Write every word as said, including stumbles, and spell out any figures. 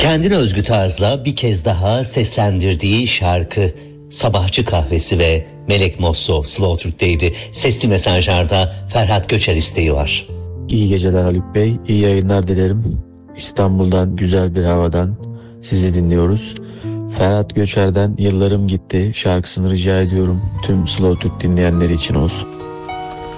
Kendine özgü tarzla bir kez daha seslendirdiği şarkı Sabahçı Kahvesi ve Melek Mosso Slow Türk'teydi. Sesli mesajlarda Ferhat Göçer isteği var. İyi geceler Haluk Bey, iyi yayınlar dilerim. İstanbul'dan, güzel bir havadan sizi dinliyoruz. Ferhat Göçer'den Yıllarım Gitti şarkısını rica ediyorum. Tüm Slow Türk dinleyenleri için olsun.